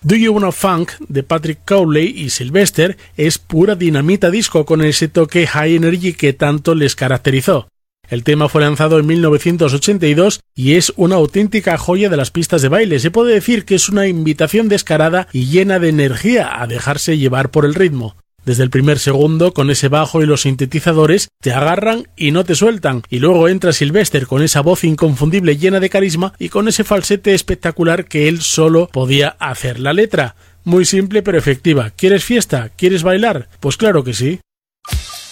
Do You Wanna Funk de Patrick Cowley y Sylvester es pura dinamita disco con ese toque high energy que tanto les caracterizó. El tema fue lanzado en 1982 y es una auténtica joya de las pistas de baile. Se puede decir que es una invitación descarada y llena de energía a dejarse llevar por el ritmo. Desde el primer segundo, con ese bajo y los sintetizadores, te agarran y no te sueltan. Y luego entra Sylvester con esa voz inconfundible llena de carisma y con ese falsete espectacular que él solo podía hacer. La letra, muy simple pero efectiva. ¿Quieres fiesta? ¿Quieres bailar? Pues claro que sí.